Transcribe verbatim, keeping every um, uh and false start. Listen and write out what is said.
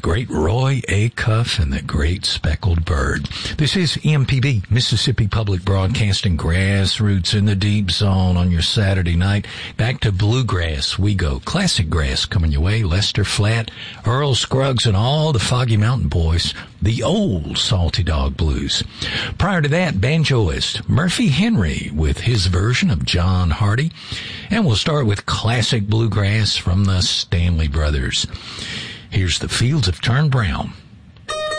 great Roy Acuff and the Great Speckled Bird. This is M P B, Mississippi Public Broadcasting, Grassroots in the Deep Zone on your Saturday night. Back to bluegrass we go. Classic grass coming your way. Lester Flatt, Earl Scruggs, and all the Foggy Mountain Boys. The old Salty Dog Blues. Prior to that, banjoist Murphy Henry with his version of John Hardy. And we'll start with classic bluegrass from the Stanley Brothers. Here's The Fields of Turn Brown.